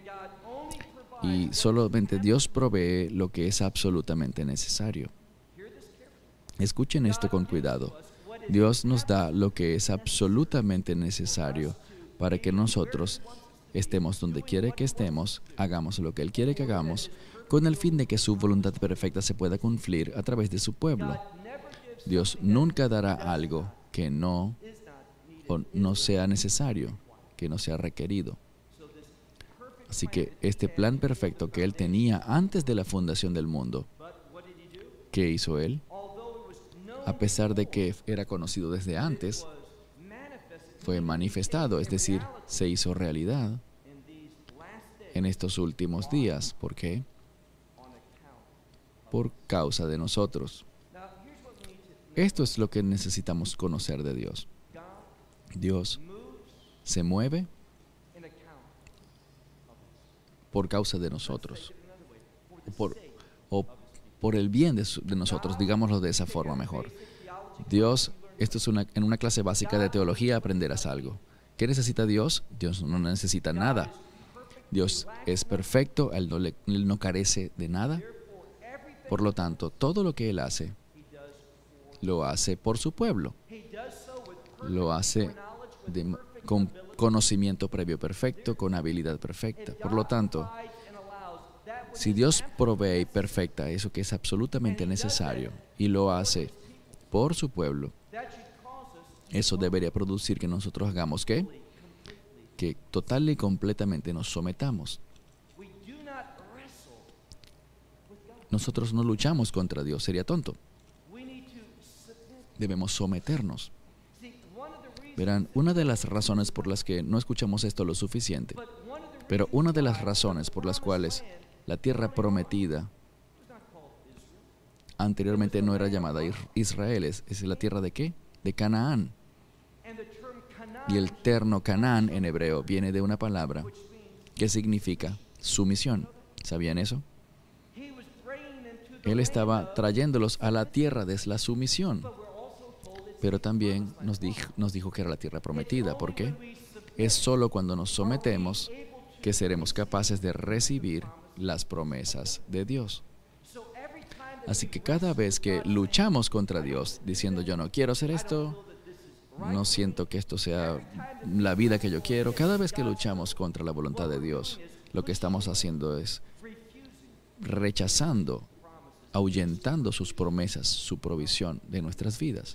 Y solamente Dios provee lo que es absolutamente necesario. Escuchen esto con cuidado. Dios nos da lo que es absolutamente necesario para que nosotros estemos donde quiere que estemos, hagamos lo que Él quiere que hagamos, con el fin de que su voluntad perfecta se pueda cumplir a través de su pueblo. Dios nunca dará algo que no sea necesario, que no sea requerido. Así que este plan perfecto que Él tenía antes de la fundación del mundo, ¿qué hizo Él? A pesar de que era conocido desde antes, fue manifestado, es decir, se hizo realidad en estos últimos días. ¿Por qué? Por causa de nosotros. Esto es lo que necesitamos conocer de Dios. Dios se mueve por causa de nosotros, o por el bien de nosotros, digámoslo de esa forma mejor. Dios, esto es en una clase básica de teología aprenderás algo. ¿Qué necesita Dios? Dios no necesita nada. Dios es perfecto, Él no carece de nada. Por lo tanto, todo lo que Él hace, lo hace por su pueblo. Lo hace con conocimiento previo perfecto, con habilidad perfecta. Por lo tanto, si Dios provee y perfecta eso que es absolutamente necesario y lo hace por su pueblo, eso debería producir que nosotros hagamos ¿qué? Que total y completamente nos sometamos. Nosotros no luchamos contra Dios, sería tonto. Debemos someternos. Verán, una de las razones por las que no escuchamos esto lo suficiente, pero una de las razones por las cuales la tierra prometida anteriormente no era llamada Israel, es la tierra ¿de qué? De Canaán. Y el término Canaán en hebreo viene de una palabra que significa sumisión. ¿Sabían eso? Él estaba trayéndolos a la tierra de la sumisión. Pero también nos dijo que era la tierra prometida. ¿Por qué? Es solo cuando nos sometemos que seremos capaces de recibir las promesas de Dios. Así que cada vez que luchamos contra Dios, diciendo yo no quiero hacer esto, no siento que esto sea la vida que yo quiero, cada vez que luchamos contra la voluntad de Dios, lo que estamos haciendo es rechazando, ahuyentando sus promesas, su provisión de nuestras vidas.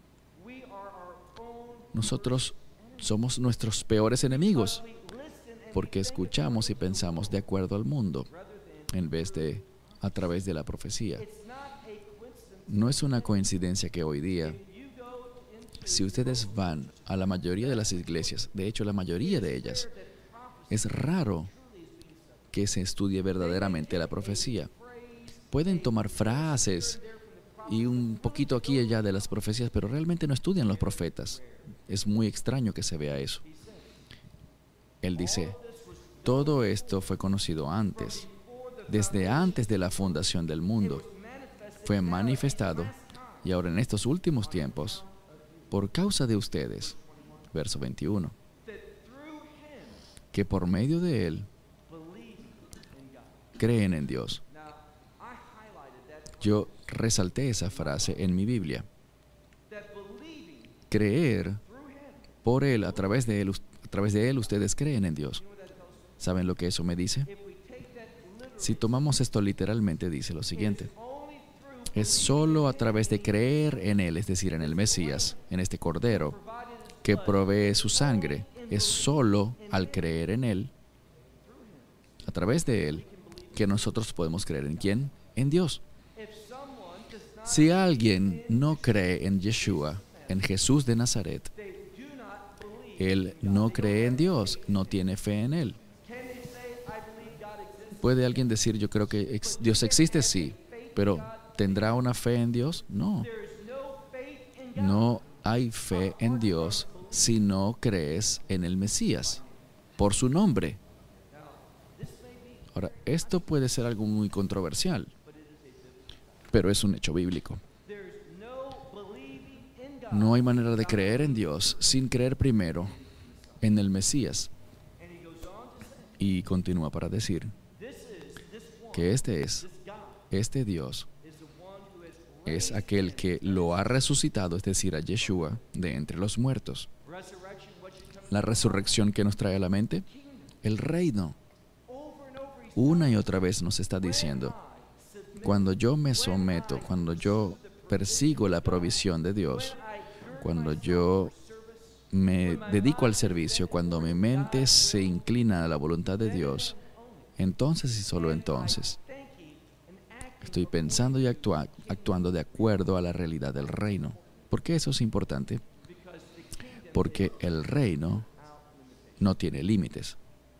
Nosotros somos nuestros peores enemigos porque escuchamos y pensamos de acuerdo al mundo en vez de a través de la profecía. No es una coincidencia que hoy día, si ustedes van a la mayoría de las iglesias, de hecho la mayoría de ellas, es raro que se estudie verdaderamente la profecía. Pueden tomar frases y un poquito aquí y allá de las profecías, pero realmente no estudian los profetas. Es muy extraño que se vea eso. Él dice, todo esto fue conocido antes, desde antes de la fundación del mundo. Fue manifestado y ahora en estos últimos tiempos, por causa de ustedes, verso 21, que por medio de Él creen en Dios. Yo resalté esa frase en mi Biblia. Creer por Él, a través de Él, ustedes creen en Dios. ¿Saben lo que eso me dice? Si tomamos esto literalmente, dice lo siguiente. Es solo a través de creer en Él, es decir, en el Mesías, en este Cordero, que provee su sangre. Es solo al creer en Él, a través de Él, que nosotros podemos creer en ¿quién? En Dios. Si alguien no cree en Yeshua, en Jesús de Nazaret, él no cree en Dios, no tiene fe en Él. ¿Puede alguien decir, yo creo que Dios existe? Sí, pero ¿tendrá una fe en Dios? No. No hay fe en Dios si no crees en el Mesías, por su nombre. Ahora, esto puede ser algo muy controversial, pero es un hecho bíblico. No hay manera de creer en Dios sin creer primero en el Mesías. Y continúa para decir que este Dios es aquel que lo ha resucitado, es decir, a Yeshua, de entre los muertos. La resurrección que nos trae a la mente, el reino. Una y otra vez nos está diciendo, cuando yo me someto, cuando yo persigo la provisión de Dios, cuando yo me dedico al servicio, cuando mi mente se inclina a la voluntad de Dios, entonces y solo entonces estoy pensando y actuando de acuerdo a la realidad del reino. ¿Por qué eso es importante? Porque el reino no tiene límites.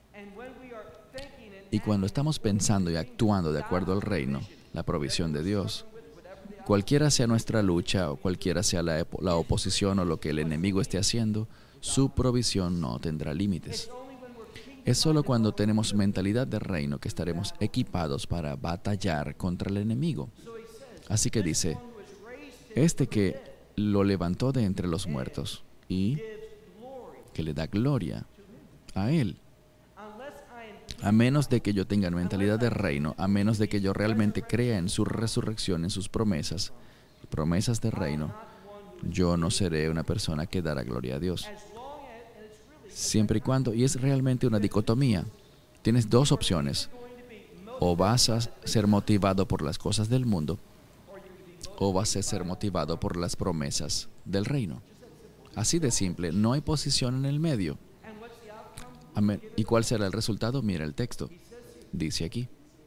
Y cuando estamos pensando y actuando de acuerdo al reino, la provisión de Dios, cualquiera sea nuestra lucha o cualquiera sea la oposición o lo que el enemigo esté haciendo, Su provisión no tendrá límites. Es solo cuando tenemos mentalidad de reino que estaremos equipados para batallar contra el enemigo. Así que dice, este que lo levantó de entre los muertos y que le da gloria a Él. A menos de que yo tenga mentalidad de reino, a menos de que yo realmente crea en su resurrección, en sus promesas de reino, yo no seré una persona que dará gloria a Dios. Siempre y cuando, y es realmente una dicotomía, tienes dos opciones. O vas a ser motivado por las cosas del mundo, o vas a ser motivado por las promesas del reino. Así de simple, no hay posición en el medio. Amén. ¿Y cuál será el resultado? Mira el texto. Dice aquí.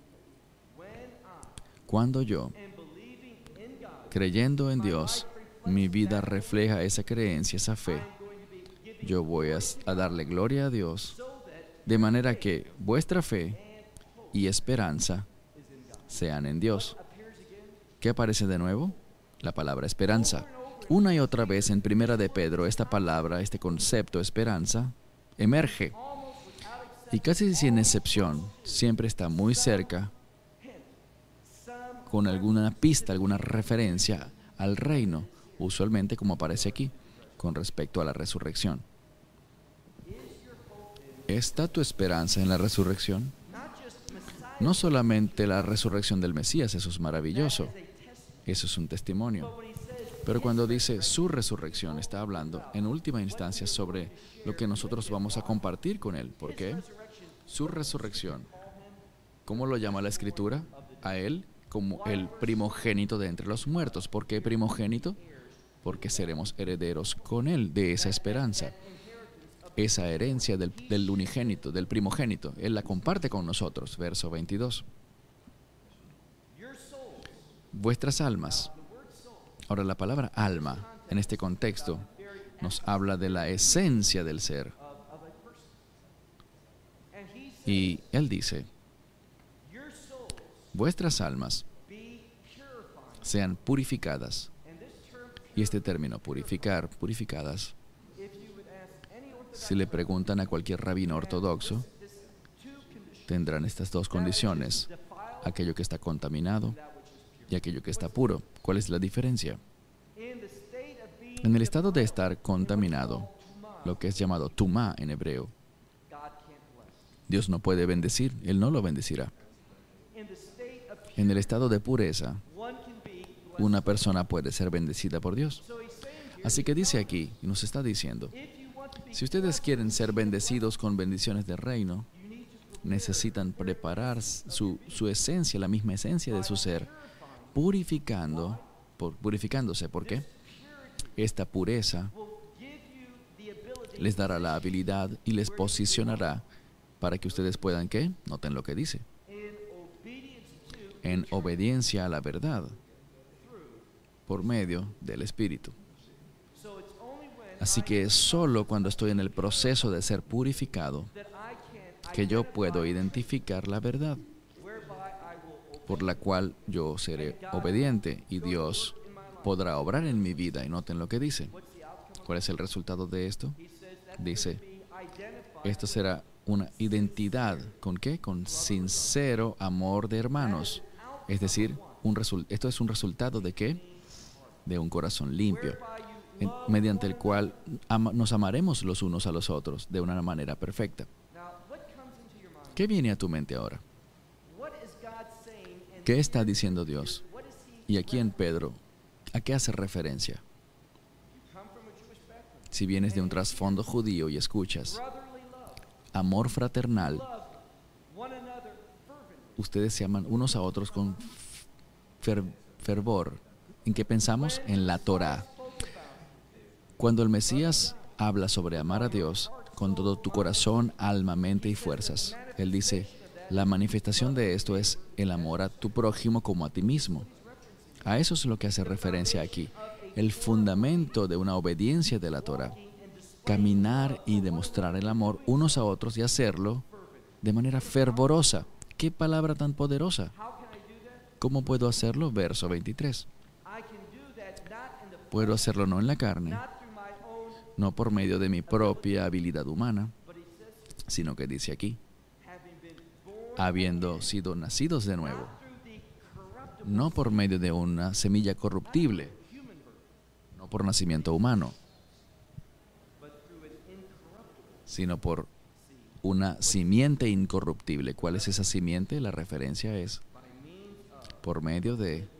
Cuando yo, creyendo en Dios, mi vida refleja esa creencia, esa fe, yo voy a darle gloria a Dios, de manera que vuestra fe y esperanza sean en Dios. ¿Qué aparece de nuevo? La palabra esperanza. Una y otra vez en Primera de Pedro, esta palabra, este concepto esperanza, emerge. Y casi sin excepción, siempre está muy cerca, con alguna pista, alguna referencia al reino, usualmente como aparece aquí, con respecto a la resurrección. ¿Está tu esperanza en la resurrección? No solamente la resurrección del Mesías, eso es maravilloso, eso es un testimonio. Pero cuando dice su resurrección, está hablando en última instancia sobre lo que nosotros vamos a compartir con Él. ¿Por qué? Su resurrección. ¿Cómo lo llama la Escritura? A Él como el primogénito de entre los muertos. ¿Por qué primogénito? Porque seremos herederos con Él de esa esperanza. Esa herencia del unigénito, del primogénito. Él la comparte con nosotros. Verso 22. Vuestras almas. Ahora, la palabra alma, en este contexto, nos habla de la esencia del ser. Y Él dice, vuestras almas sean purificadas. Y este término, purificar, purificadas, si le preguntan a cualquier rabino ortodoxo, tendrán estas dos condiciones, aquello que está contaminado y aquello que está puro. ¿Cuál es la diferencia? En el estado de estar contaminado, lo que es llamado tumá en hebreo, Dios no puede bendecir, Él no lo bendecirá. En el estado de pureza, una persona puede ser bendecida por Dios. Así que dice aquí, y nos está diciendo, si ustedes quieren ser bendecidos con bendiciones del reino, necesitan preparar su esencia, la misma esencia de su ser, purificándose. ¿Por qué? Esta pureza les dará la habilidad y les posicionará para que ustedes puedan, ¿qué? Noten lo que dice. En obediencia a la verdad, por medio del Espíritu. Así que es solo cuando estoy en el proceso de ser purificado que yo puedo identificar la verdad, por la cual yo seré obediente y Dios podrá obrar en mi vida. Y noten lo que dice. ¿Cuál es el resultado de esto? Dice, esto será una identidad. ¿Con qué? Con sincero amor de hermanos. Es decir, esto es un resultado ¿de qué? De un corazón limpio, mediante el cual nos amaremos los unos a los otros de una manera perfecta. ¿Qué viene a tu mente ahora? ¿Qué está diciendo Dios? Y aquí en Pedro, ¿a qué hace referencia? Si vienes de un trasfondo judío y escuchas amor fraternal, ustedes se aman unos a otros con fervor. ¿En qué pensamos? En la Torá. Cuando el Mesías habla sobre amar a Dios con todo tu corazón, alma, mente y fuerzas, Él dice, la manifestación de esto es el amor a tu prójimo como a ti mismo. A eso es lo que hace referencia aquí. El fundamento de una obediencia de la Torá. Caminar y demostrar el amor unos a otros y hacerlo de manera fervorosa. ¡Qué palabra tan poderosa! ¿Cómo puedo hacerlo? Verso 23. Puedo hacerlo no en la carne, no por medio de mi propia habilidad humana, sino que dice aquí, habiendo sido nacidos de nuevo, no por medio de una semilla corruptible, no por nacimiento humano, sino por una simiente incorruptible. ¿Cuál es esa simiente? La referencia es por medio de